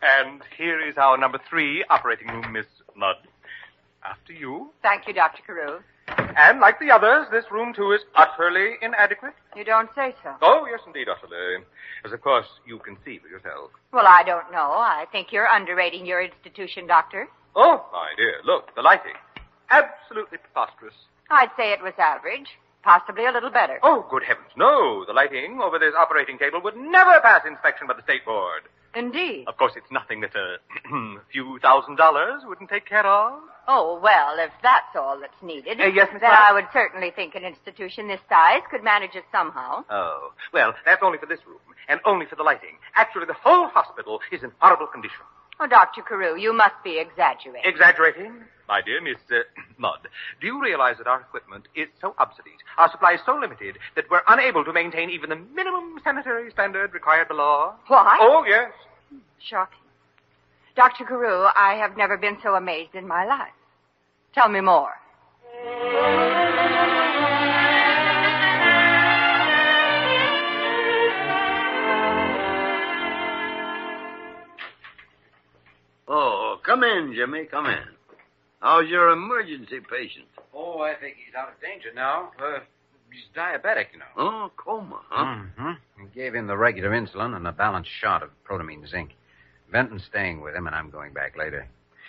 And here is our number 3 operating room, Miss Mudd. After you. Thank you, Dr. Carew. And like the others, this room, too, is utterly inadequate. You don't say so. Oh, yes, indeed, utterly. As, of course, you can see for yourself. Well, I don't know. I think you're underrating your institution, Doctor. Oh, my dear, look, the lighting. Absolutely preposterous. I'd say it was average. Possibly a little better. Oh, good heavens, no. The lighting over this operating table would never pass inspection by the State Board. Indeed. Of course, it's nothing that a few $1,000s wouldn't take care of. Oh, well, if that's all that's needed, yes, Miss then Mudd? I would certainly think an institution this size could manage it somehow. Oh, well, that's only for this room, and only for the lighting. Actually, the whole hospital is in horrible condition. Oh, Dr. Carew, you must be exaggerating. Exaggerating? My dear Miss Mudd, do you realize that our equipment is so obsolete, our supply is so limited, that we're unable to maintain even the minimum sanitary standard required by law? What? Oh, yes. Shocking. Dr. Carew, I have never been so amazed in my life. Tell me more. Oh, come in, Jimmy, come in. How's your emergency patient? Oh, I think he's out of danger now. He's diabetic, you know. Oh, coma, huh? Mm-hmm. We gave him the regular insulin and a balanced shot of protamine zinc. Benton's staying with him, and I'm going back later.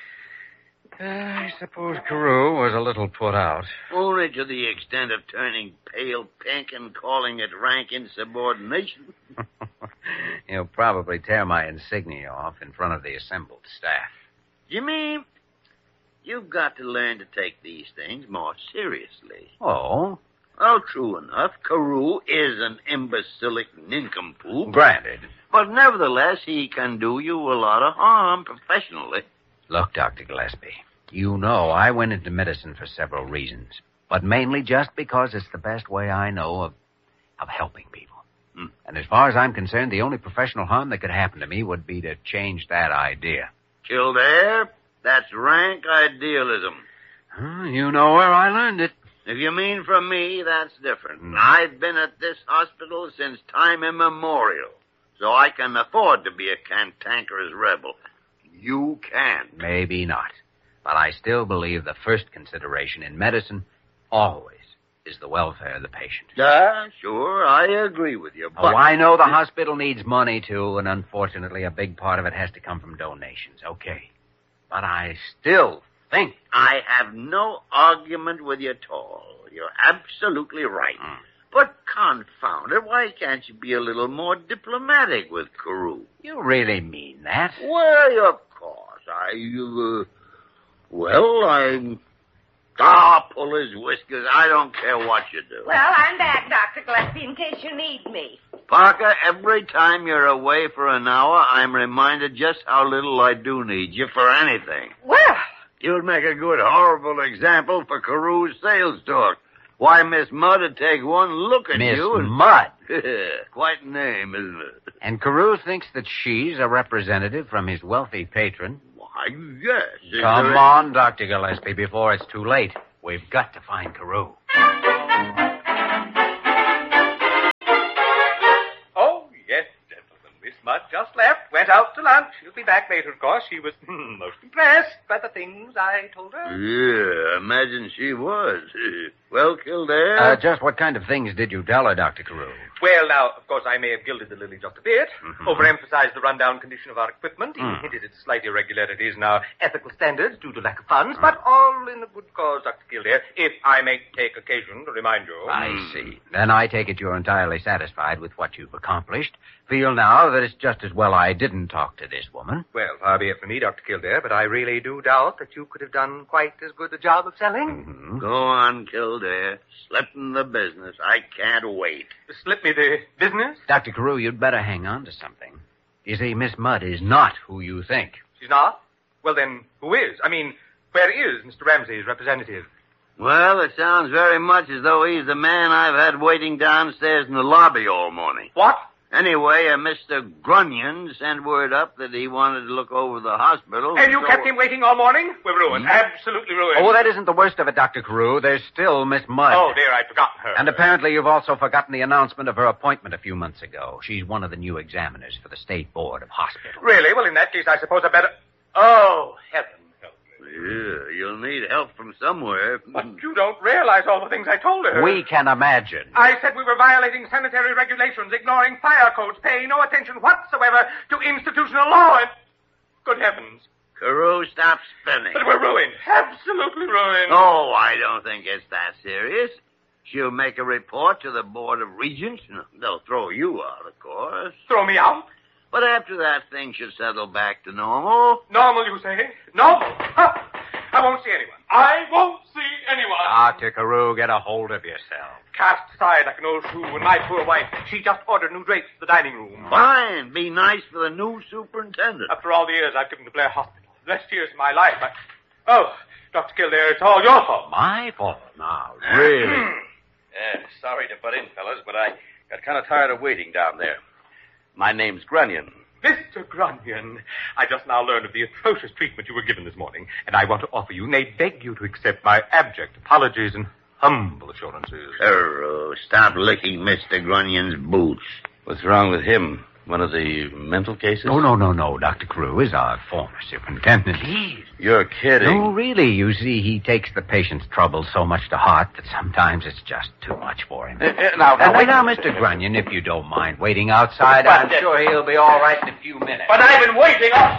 I suppose Carew was a little put out. Only to the extent of turning pale pink and calling it rank insubordination. He'll probably tear my insignia off in front of the assembled staff. Jimmy, you've got to learn to take these things more seriously. Oh? Well, true enough, Carew is an imbecilic nincompoop. Granted. But nevertheless, he can do you a lot of harm professionally. Look, Dr. Gillespie, you know I went into medicine for several reasons, but mainly just because it's the best way I know of helping people. And as far as I'm concerned, the only professional harm that could happen to me would be to change that idea. Kildare, that's rank idealism. You know where I learned it. If you mean from me, that's different. I've been at this hospital since time immemorial, so I can afford to be a cantankerous rebel. You can't. Maybe not. But I still believe the first consideration in medicine always is the welfare of the patient. Yeah, sure, I agree with you, but... Oh, I know the hospital needs money, too, and unfortunately a big part of it has to come from donations. Okay. But I still think... I have no argument with you at all. You're absolutely right. But confound it, why can't you be a little more diplomatic with Carew? You really mean that? Well, of course. Pull his whiskers. I don't care what you do. Well, I'm back, Dr. Gillespie, in case you need me. Parker, every time you're away for an hour, I'm reminded just how little I do need you for anything. Well, You'd make a good, horrible example for Carew's sales talk. Why, Miss Mudd would take one look at Miss you and... Mudd? Quite a name, isn't it? And Carew thinks that she's a representative from his wealthy patron. Why, yes. Come on, Dr. Gillespie, before it's too late. We've got to find Carew. Oh, yes, gentlemen. Miss Mudd just left, went out to lunch. She'll be back later, of course. She was most impressed by the things I told her. Yeah, imagine she was. Well, Kildare? Just what kind of things did you tell her, Dr. Carew? Well, now, of course, I may have gilded the lily just a bit, overemphasized the rundown condition of our equipment, even hinted at slight irregularities in our ethical standards due to lack of funds, but all in a good cause, Dr. Kildare, if I may take occasion to remind you. I see. Then I take it you're entirely satisfied with what you've accomplished. Feel now that it's just as well I didn't talk to this woman. Well, far be it from me, Dr. Kildare, but I really do doubt that you could have done quite as good a job of selling. Go on, Kildare. Slip in the business. I can't wait. Slip me the business? Dr. Carew, you'd better hang on to something. You see, Miss Mudd is not who you think. She's not? Well, then, who is? I mean, where is Mr. Ramsey's representative? Well, it sounds very much as though he's the man I've had waiting downstairs in the lobby all morning. What? Anyway, Mr. Grunion sent word up that he wanted to look over the hospital. And you kept him waiting all morning? We're ruined. Absolutely ruined. Oh, that isn't the worst of it, Dr. Carew. There's still Miss Mudd. Oh, dear, I'd forgotten her. And apparently you've also forgotten the announcement of her appointment a few months ago. She's one of the new examiners for the State Board of Hospitals. Really? Well, in that case, I suppose I better... Oh, heaven help me. Yeah, you'll need help from somewhere. But you don't realize all the things I told her. We can imagine. I said we were violating sanitary regulations, ignoring fire codes, paying no attention whatsoever to institutional law, and... Good heavens. Carew, stop spinning. But we're ruined. Absolutely ruined. Oh, I don't think it's that serious. She'll make a report to the Board of Regents. They'll throw you out, of course. Throw me out? But after that, things should settle back to normal. Normal, you say? Normal? Huh. I won't see anyone. I won't see anyone. Dr. Carew, get a hold of yourself. Cast aside like an old shoe, and my poor wife, she just ordered new drapes for the dining room. Fine. Be nice for the new superintendent. After all the years I've given to Blair Hospital, the best years of my life, Oh, Dr. Kildare, it's all your fault. My fault now, really? Sorry to butt in, fellas, but I got kind of tired of waiting down there. My name's Grunion. Mr. Grunion, I just now learned of the atrocious treatment you were given this morning, and I want to offer you, nay, beg you to accept my abject apologies and humble assurances. Carew, stop licking Mr. Grunion's boots. What's wrong with him? One of the mental cases? Oh, no. Dr. Carew is our former superintendent. You're kidding. No, really. You see, he takes the patient's trouble so much to heart that sometimes it's just too much for him. Now, wait. Now, Mr. Grunion, if you don't mind waiting outside, I'm sure he'll be all right in a few minutes. But I've been waiting up.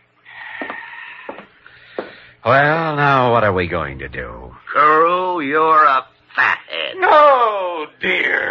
Well, now, what are we going to do? Carew, you're a fathead. No, dear.